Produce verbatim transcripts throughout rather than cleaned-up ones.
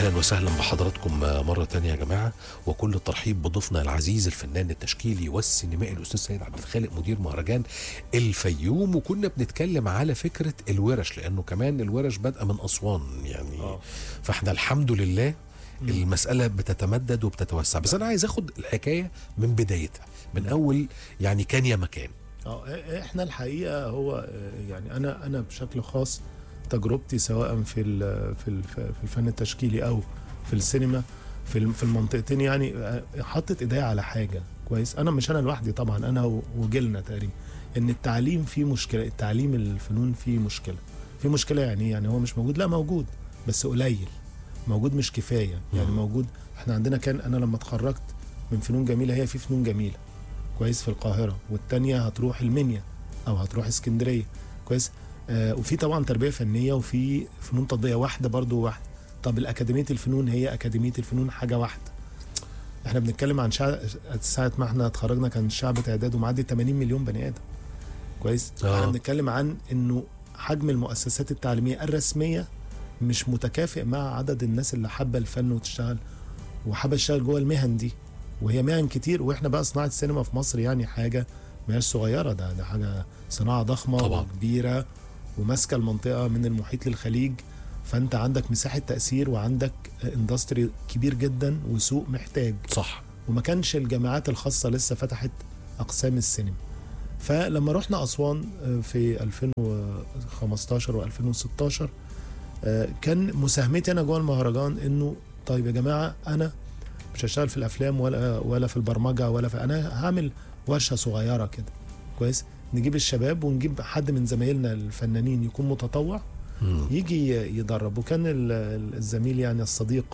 أهلا وسهلا بحضراتكم مرة تانية يا جماعة، وكل الترحيب بضيفنا العزيز الفنان التشكيلي والسينمائي الأستاذ سيد عبد الخالق مدير مهرجان الفيوم. وكنا بنتكلم على فكرة الورش، لأنه كمان الورش بادئة من أسوان يعني أوه. فاحنا الحمد لله مم. المسألة بتتمدد وبتتوسع، بس أنا عايز أخد الحكاية من بدايتها، من أول يعني كان يا مكان. اه احنا الحقيقة هو يعني أنا أنا بشكل خاص تجربتي سواء في في في الفن التشكيلي او في السينما في في المنطقتين، يعني حطت ايديا على حاجه كويس. انا مش انا لوحدي طبعا، انا وجيلنا تقريبا، ان التعليم فيه مشكله، التعليم الفنون فيه مشكله. في مشكله يعني يعني هو مش موجود، لا موجود بس قليل، موجود مش كفايه يعني موجود. احنا عندنا كان انا لما اتخرجت من فنون جميله، هي في فنون جميله كويس في القاهره، والتانيه هتروح المنيا او هتروح اسكندريه كويس. آه وفي طبعا تربيه فنيه وفي فنون تطبيقيه واحده برضو واحده. طب الاكاديميه الفنون هي اكاديميه الفنون حاجه واحده. احنا بنتكلم عن شعب ساعه ما احنا اتخرجنا كان الشعب تعداده معدي ثمانين مليون بني ادم كويس. آه. احنا بنتكلم عن انه حجم المؤسسات التعليميه الرسميه مش متكافئ مع عدد الناس اللي حابه الفن وتشتغل وحابه تشتغل جوه المهن دي، وهي مهن كتير. واحنا بقى صناعه السينما في مصر يعني حاجه مش صغيره، ده ده حاجه صناعه ضخمه طبعا. وكبيره وماسكه المنطقه من المحيط للخليج، فانت عندك مساحه تاثير وعندك اندستري كبير جدا وسوق محتاج صح. وما كانش الجامعات الخاصه لسه فتحت اقسام السينما. فلما رحنا اسوان في ألفين وخمستاشر وألفين وستاشر كان مساهمتي انا جوه المهرجان انه طيب يا جماعه انا مش هشتغل في الافلام ولا ولا في البرمجه ولا في، انا هعمل ورشه صغيره كده كويس. نجيب الشباب ونجيب حد من زمايلنا الفنانين يكون متطوع مم. يجي يدرب. وكان الزميل يعني الصديق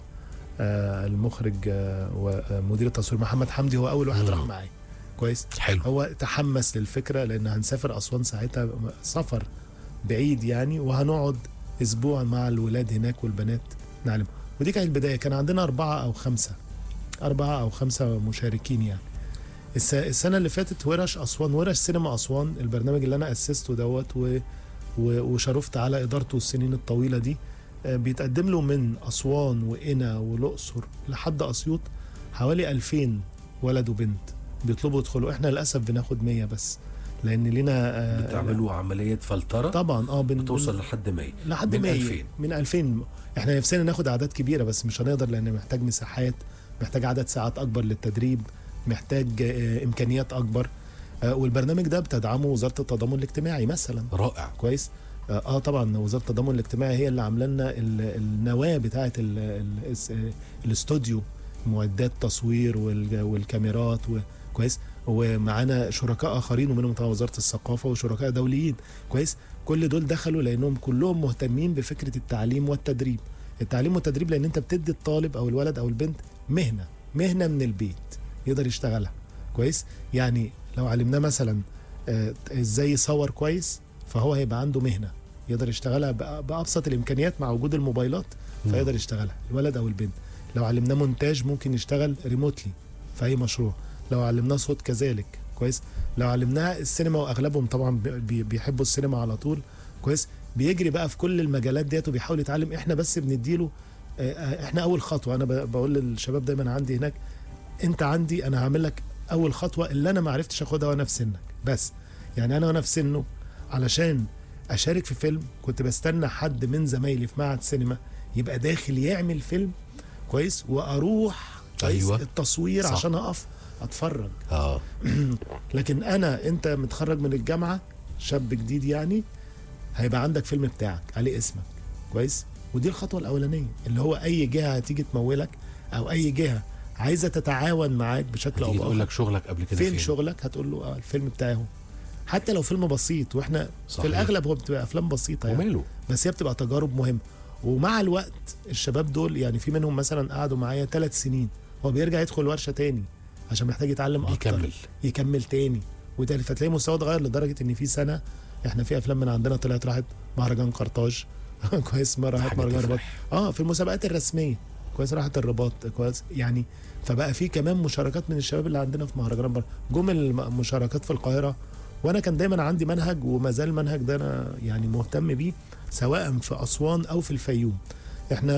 المخرج ومدير التصوير محمد حمدي هو اول واحد مم. راح معايا كويس. حلو. هو تحمس للفكره لان هنسافر اسوان ساعتها سفر بعيد يعني، وهنقعد اسبوع مع الولاد هناك والبنات نعلم. ودي كانت البدايه، كان عندنا اربعه او خمسه اربعه او خمسه مشاركين يعني. السنه اللي فاتت ورش اسوان، ورش سينما اسوان، البرنامج اللي انا اسسته دوت و... و... وشرفت على ادارته السنين الطويله دي، بيتقدم له من اسوان وقنا والاقصر لحد اسيوط حوالي ألفين ولد وبنت بيطلبوا يدخلوا. احنا للاسف بناخد مية بس، لان لينا بتعملوا عمليه فلتره طبعا اه بن... بتوصل لحد مية لحد من مية ألفين من ألفين. احنا نفسنا ناخد اعداد كبيره بس مش هنقدر، لان محتاج مساحات، محتاج عدد ساعات اكبر للتدريب، محتاج امكانيات اكبر. والبرنامج ده بتدعمه وزاره التضامن الاجتماعي مثلا. رائع كويس. اه طبعا وزاره التضامن الاجتماعي هي اللي عامله لنا النواه بتاعه الاستوديو، معدات تصوير والكاميرات كويس. ومعانا شركاء اخرين ومنهم طبعا وزاره الثقافه وشركاء دوليين كويس. كل دول دخلوا لانهم كلهم مهتمين بفكره التعليم والتدريب. التعليم والتدريب لان انت بتدي الطالب او الولد او البنت مهنه مهنه من البيت يقدر يشتغلها كويس. يعني لو علمناه مثلا آه ازاي يصور كويس، فهو هيبقى عنده مهنه يقدر يشتغلها بابسط الامكانيات مع وجود الموبايلات، فيقدر يشتغلها الولد او البنت. لو علمناه مونتاج ممكن يشتغل ريموتلي في اي مشروع. لو علمناه صوت كذلك كويس. لو علمناه السينما، واغلبهم طبعا بيحبوا السينما على طول كويس، بيجري بقى في كل المجالات ديت وبيحاول يتعلم. احنا بس بنديله، احنا اول خطوه. انا بقول للشباب دايما عندي هناك، انت عندي انا هعمل لك اول خطوه اللي انا ما عرفتش اخدها وانا في سنك بس. يعني انا وانا في سنه علشان اشارك في فيلم كنت بستنى حد من زمايلي في معهد سينما يبقى داخل يعمل فيلم كويس، واروح أيوة. التصوير صح. عشان اقف اتفرج. اه لكن انا انت متخرج من الجامعه شاب جديد يعني، هيبقى عندك فيلم بتاعك عليه اسمك كويس. ودي الخطوه الاولانيه اللي هو اي جهه هتيجي تمولك او اي جهه عايزه تتعاون معاك بشكل او باخر تقول لك شغلك قبل كده فين, فين شغلك، هتقول له اه الفيلم بتاعي اهو. حتى لو فيلم بسيط، واحنا صحيح. في الاغلب هو بتبقى افلام بسيطه يعني وماله. بس هي بتبقى تجارب مهمه. ومع الوقت الشباب دول يعني في منهم مثلا قعدوا معايا ثلاث سنين، هو بيرجع يدخل ورشه تاني عشان محتاج يتعلم اكتر، يكمل يكمل تاني وتاني. فتلاقي مستواه اتغير لدرجه ان في سنه احنا في افلام من عندنا طلعت راحت مهرجان قرطاج كويس، مره راحت مهرجان الرباط اه في المسابقات الرسميه كويس، راحت الرباط كويس يعني. فبقى في كمان مشاركات من الشباب اللي عندنا في مهرجان بره، جم المشاركات في القاهره. وانا كان دايما عندي منهج وما زال المنهج ده انا يعني مهتم بيه، سواء في اسوان او في الفيوم. احنا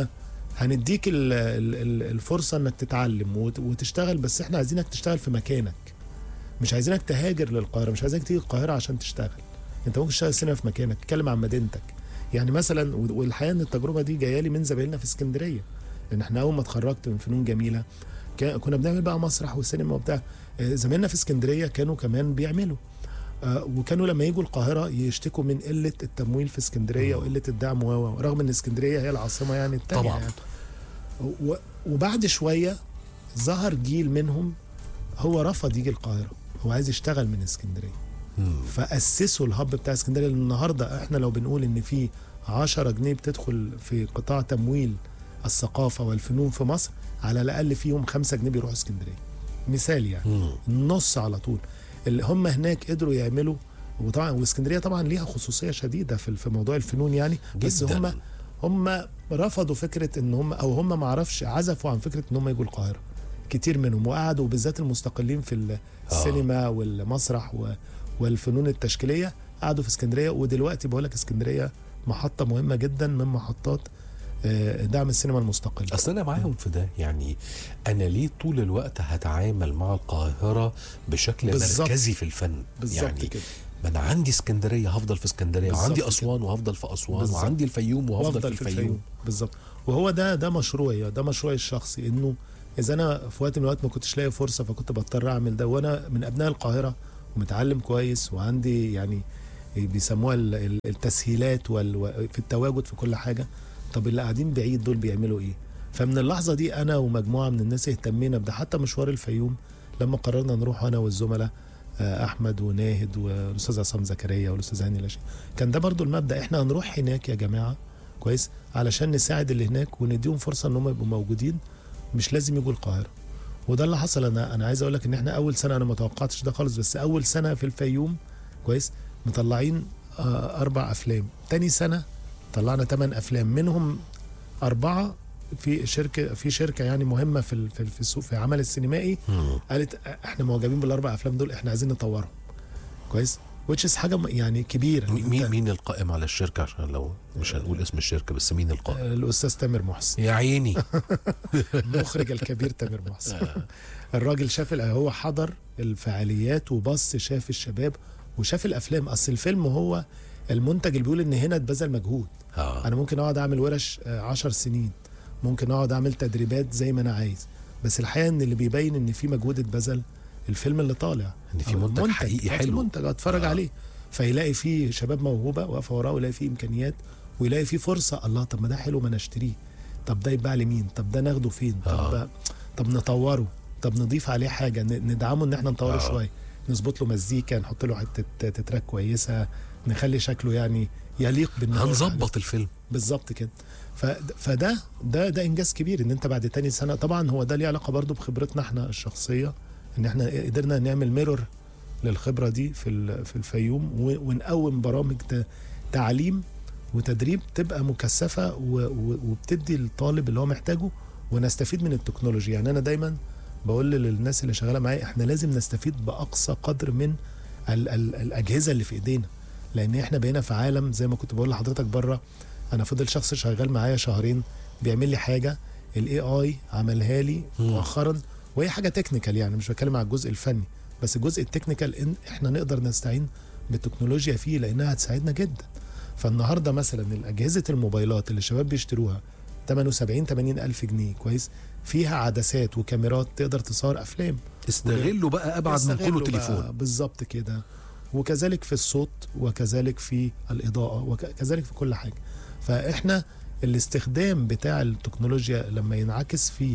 هنديك ال ال الفرصه انك تتعلم وتشتغل، بس احنا عايزينك تشتغل في مكانك، مش عايزينك تهاجر للقاهره، مش عايزينك تيجي القاهره عشان تشتغل. انت ممكن تشتغل سينما في مكانك، تتكلم عن مدينتك. يعني مثلا، والحقيقه ان التجربه دي جايه لي من زمايلنا في اسكندريه، لان احنا اول ما اتخرجت من فنون جميله كنا بنعمل بقى مسرح وسينما وبتاع. زمايلنا في اسكندريه كانوا كمان بيعملوا، وكانوا لما يجوا القاهره يشتكوا من قله التمويل في اسكندريه وقله الدعم، رغم ان اسكندريه هي العاصمه يعني الثانيه طبعا يعني. وبعد شويه ظهر جيل منهم هو رفض يجي القاهره، هو عايز يشتغل من اسكندريه، فاسسوا الهب بتاع اسكندريه. النهارده احنا لو بنقول ان في عشرة جنيه بتدخل في قطاع تمويل الثقافه والفنون في مصر، على الاقل فيهم خمسة جنيه بيروحوا اسكندريه، مثال يعني النص على طول. اللي هم هناك قدروا يعملوا، وطبعا واسكندريه طبعا ليها خصوصيه شديده في في موضوع الفنون يعني، بس هم هم رفضوا فكره ان هم، او هم ما اعرفش عزفوا عن فكره ان هم يجوا القاهره كتير منهم، وقعدوا بالذات المستقلين في السينما والمسرح والفنون التشكيليه قعدوا في اسكندريه. ودلوقتي بقول لك اسكندريه محطه مهمه جدا من محطات دعم السينما المستقل. اصل انا معاهم في ده، يعني انا ليه طول الوقت هتعامل مع القاهره بشكل بالزبط. مركزي في الفن، يعني كده. ما انا عندي اسكندريه هفضل في اسكندريه، وعندي اسوان وهفضل في اسوان، بالزبط. وعندي الفيوم وهفضل في الفيوم, الفيوم. بالظبط. وهو ده ده مشروعي، ده مشروعي الشخصي، انه اذا انا في وقت من الاوقات ما كنتش لاقي فرصه فكنت بضطر اعمل ده، وانا من ابناء القاهره ومتعلم كويس وعندي يعني بيسموها التسهيلات في التواجد في كل حاجه. طب اللي قاعدين بعيد دول بيعملوا ايه؟ فمن اللحظه دي انا ومجموعه من الناس اهتمينا بده. حتى مشوار الفيوم لما قررنا نروح انا والزملاء احمد وناهد والاستاذ عصام زكريا والاستاذ هاني لاشي، كان ده برضو المبدا، احنا هنروح هناك يا جماعه كويس علشان نساعد اللي هناك ونديهم فرصه ان هم يبقوا موجودين، مش لازم يجوا القاهره. وده اللي حصل. انا انا عايز اقول لك ان احنا اول سنه، انا ما توقعتش ده خالص، بس اول سنه في الفيوم كويس مطلعين اربع افلام، تاني سنه طلعنا ثمان افلام، منهم اربعه في شركه في شركه يعني مهمه في في السوق في العمل السينمائي، قالت احنا معجبين بالاربع افلام دول، احنا عايزين نطورهم كويس، which is حاجه يعني كبيره. مين مين القائم على الشركه؟ عشان لو مش هنقول اسم الشركه، بس مين القائم؟ الاستاذ تامر محسن. يا عيني. المخرج الكبير تامر محسن. الراجل شاف، هو حضر الفعاليات وبص، شاف الشباب وشاف الافلام. اصل الفيلم هو المنتج اللي بيقول ان هنا اتبذل مجهود. آه. انا ممكن اقعد اعمل ورش عشر سنين، ممكن اقعد اعمل تدريبات زي ما انا عايز، بس الحقيقه ان اللي بيبين ان في مجهود اتبذل الفيلم اللي طالع، ان في منتج, منتج حقيقي حلو، منتج اتفرج آه. عليه، فيلاقي فيه شباب موهوبه واقفه وراه، ويلاقي فيه امكانيات، ويلاقي فيه فرصه. الله، طب ما ده حلو، ما انا اشتريه، طب ده يتباع لمين، طب ده ناخده فين، طب آه. طب نطوره، طب نضيف عليه حاجه، ندعمه ان احنا نطوره آه. شويه، نظبط له مزيكا، نحط له حته تراك كويسه، نخلي شكله يعني يليق بالنهار، هنظبط الفيلم بالظبط كده. فده ده ده انجاز كبير ان انت بعد تاني سنه. طبعا هو ده ليه علاقه برضو بخبرتنا احنا الشخصيه، ان احنا قدرنا نعمل ميرور للخبره دي في في الفيوم، ونقوم برامج تعليم وتدريب تبقى مكثفه وبتدي الطالب اللي هو محتاجه، ونستفيد من التكنولوجيا. يعني انا دايما بقول للناس اللي شغاله معايا احنا لازم نستفيد باقصى قدر من ال ال الاجهزه اللي في ايدينا، لان احنا بقينا في عالم زي ما كنت بقول لحضرتك بره. انا فضل شخص شغال معايا شهرين بيعمل لي حاجه الاي اي عملها لي مؤخرا، وهي حاجه تكنيكال، يعني مش بتكلم على الجزء الفني بس، الجزء التكنيكال ان احنا نقدر نستعين بالتكنولوجيا فيه لانها هتساعدنا جدا. فالنهارده مثلا الاجهزه الموبايلات اللي الشباب بيشتروها ثمانية سبعين ثمانين الف جنيه كويس، فيها عدسات وكاميرات تقدر تصور افلام. استغلوا بقى ابعد من كله تليفون. بالظبط كده. وكذلك في الصوت، وكذلك في الاضاءه، وكذلك في كل حاجه. فاحنا الاستخدام بتاع التكنولوجيا لما ينعكس في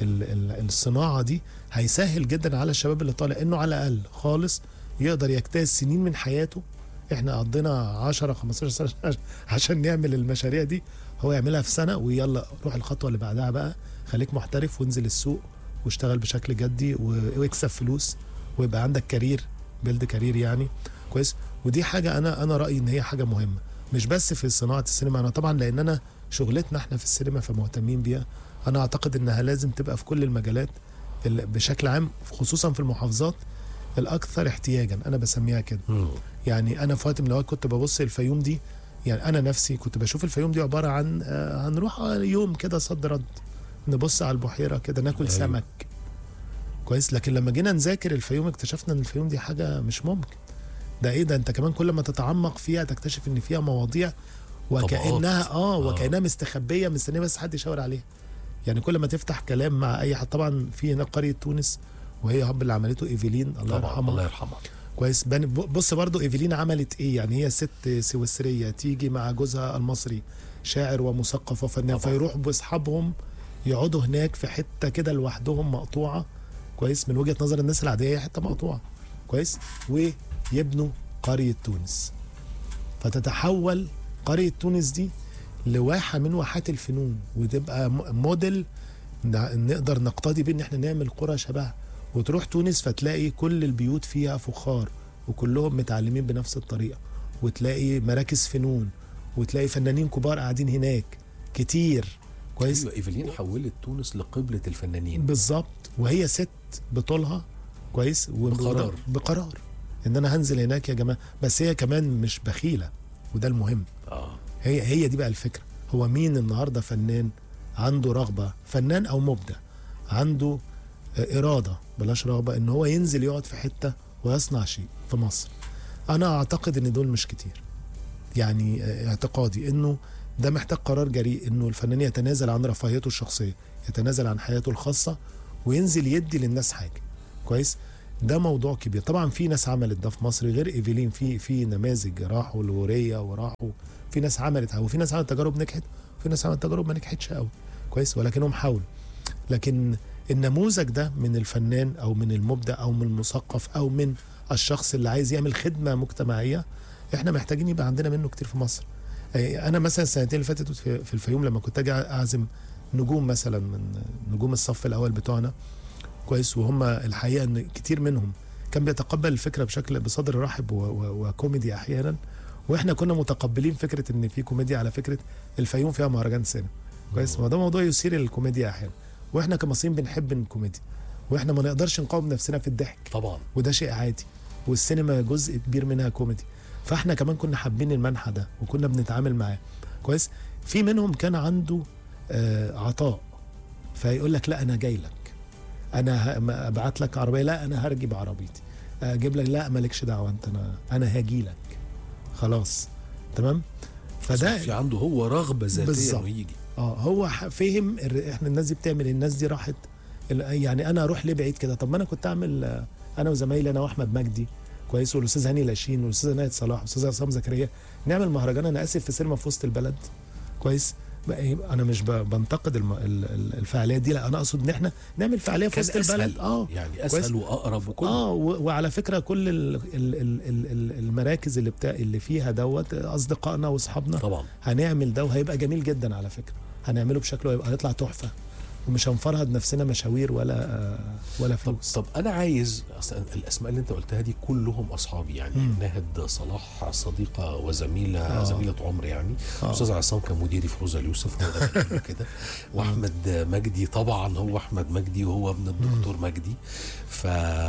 الصناعه دي هيسهل جدا على الشباب اللي طالع، انه على الاقل خالص يقدر يجتاز سنين من حياته. احنا قضينا عشرة خمستاشر سنه عشان نعمل المشاريع دي، هو يعملها في سنه، ويلا روح الخطوه اللي بعدها بقى، خليك محترف وانزل السوق واشتغل بشكل جدي واكسب فلوس، ويبقى عندك كارير، بيلد كارير يعني كويس. ودي حاجه انا انا رايي ان هي حاجه مهمه، مش بس في صناعه السينما. انا طبعا لاننا شغلتنا احنا في السينما فمهتمين بيها، انا اعتقد انها لازم تبقى في كل المجالات بشكل عام، خصوصا في المحافظات الاكثر احتياجا، انا بسميها كده. يعني انا في وقت من الاوقات كنت ببص الفيوم دي يعني انا نفسي كنت بشوف الفيوم دي عباره عن آه، هنروح يوم كده صد رد، نبص على البحيره كده، ناكل أيوة. سمك كويس. لكن لما جينا نذاكر الفيوم اكتشفنا ان الفيوم دي حاجه مش ممكن. ده ايه ده، انت كمان كل ما تتعمق فيها تكتشف ان فيها مواضيع وكانها طبقات. اه آه. وكانها مستخبيه مستنيه بس حد يشاور عليها. يعني كل ما تفتح كلام مع اي حد، طبعا في هنا قريه تونس وهي هب اللي عملته ايفلين الله طبعا يرحمها. الله يرحمها. كويس. بن- بص برضو ايفلين عملت ايه، يعني هي ست سويسريه تيجي مع جوزها المصري شاعر ومثقف وفنان، طبعا. فيروحوا باصحابهم يقعدوا هناك في حته كده لوحدهم مقطوعه كويس، من وجهه نظر الناس العاديه هي حته مقطوعه كويس، ويبنوا قريه تونس. فتتحول قريه تونس دي لواحه من واحات الفنون، وتبقى م- موديل ن- نقدر نقتدي بيه ان احنا نعمل قرى شبهها. وتروح تونس فتلاقي كل البيوت فيها فخار وكلهم متعلمين بنفس الطريقه، وتلاقي مراكز فنون، وتلاقي فنانين كبار قاعدين هناك كتير كويس. ايوه ايفلين حولت تونس لقبلة الفنانين. بالظبط. وهي ست بطولها كويس، و- بقرار. بقرار ان انا هنزل هناك يا جماعه. بس هي كمان مش بخيله، وده المهم. اه هي هي دي بقى الفكره. هو مين النهارده فنان عنده رغبه، فنان او مبدع عنده آه، اراده بلاش رغبه، ان هو ينزل يقعد في حته ويصنع شيء في مصر؟ انا اعتقد ان دول مش كتير. يعني آه، اعتقادي انه ده محتاج قرار جريء، انه الفنان يتنازل عن رفاهيته الشخصيه، يتنازل عن حياته الخاصه، وينزل يدي للناس حاجه كويس. ده موضوع كبير. طبعا في ناس عملت ده في مصر غير ايفلين، في في نماذج راحوا الغوريه وراحوا، في ناس عملت، وفي ناس عملت تجارب نجحت، وفي ناس عملت تجارب ما نجحتش قوي كويس، ولكنهم حاولوا. لكن النموذج ده من الفنان او من المبدع او من المثقف او من الشخص اللي عايز يعمل خدمه مجتمعيه، احنا محتاجين يبقى عندنا منه كتير في مصر. أي انا مثلا السنتين اللي فاتت في في الفيوم لما كنت اجي اعزم نجوم مثلا من نجوم الصف الاول بتوعنا كويس، وهم الحقيقه ان كتير منهم كان بيتقبل الفكره بشكل بصدر رحب و- و- وكوميدي احيانا، واحنا كنا متقبلين فكره ان في كوميديا على فكره الفيوم فيها مهرجان سينما كويس. ما ده موضوع يثير الكوميديا احيانا، واحنا كمصريين بنحب الكوميديا، واحنا ما نقدرش نقاوم نفسنا في الضحك، طبعا. وده شيء عادي، والسينما جزء كبير منها كوميدي. فاحنا كمان كنا حابين المنحى ده وكنا بنتعامل معاه كويس. في منهم كان عنده آه عطاء، فيقول لك لا انا جاي لك، انا ه- ابعت لك عربيه، لا انا هرجي بعربيتي، اجيب لك، لا مالكش دعوه انت، انا انا هاجي لك خلاص تمام. فده في عنده هو رغبة ذاتية بالظبط. انه يجي. اه هو ح- فهم الر- احنا الناس دي بتعمل إيه؟ الناس دي راحت ال- يعني انا اروح ليه بعيد كده؟ طب ما انا كنت اعمل آه، انا وزمايلي انا واحمد مجدي كويس، والاستاذ هاني لاشين والاستاذ ناهد صلاح والاستاذ عصام زكريا، نعمل مهرجان انا اسف في سينما في وسط البلد كويس. بقى إيه، انا مش ب- بنتقد الم- ال- ال- الفعاليات دي، لا انا اقصد ان احنا نعمل فعاليه في كان وسط البلد. اسهل اه يعني كويس. اسهل واقرب وكل اه و- وعلى فكره كل ال ال ال ال ال المراكز اللي بتاع اللي فيها دوت اصدقائنا واصحابنا، طبعا. هنعمل ده وهيبقى جميل جدا على فكره، هنعمله بشكل ويبقى هيطلع تحفه، ومش هنفرهد نفسنا مشاوير ولا آه ولا طب فلوس. طب انا عايز اصلا الاسماء اللي انت قلتها دي كلهم اصحابي يعني. مم. ناهد صلاح صديقه وزميله آه. زميله عمر يعني. آه. استاذ عصام كان مديري في روزا اليوسف هو ده بيقول كده. واحمد مجدي طبعا هو احمد مجدي وهو ابن الدكتور مجدي. ف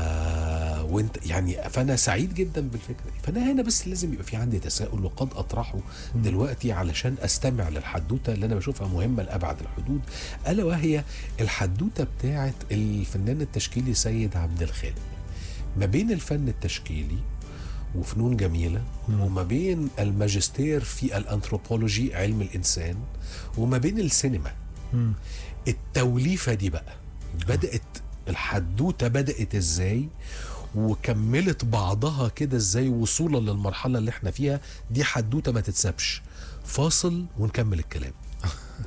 وانت يعني فانا سعيد جدا بالفكره دي. فانا هنا بس لازم يبقى في عندي تساؤل وقد اطرحه دلوقتي علشان استمع للحدوته اللي انا بشوفها مهمه لابعد الحدود، الا وهي الحدوته بتاعه الفنان التشكيلي سيد عبد الخالق ما بين الفن التشكيلي وفنون جميله، مم. وما بين الماجستير في الانثروبولوجي علم الانسان، وما بين السينما. مم. التوليفه دي بقى بدات الحدوته بدات ازاي وكملت بعضها كده ازاي وصولا للمرحله اللي احنا فيها دي؟ حدوته ما تتسابش. فاصل ونكمل الكلام.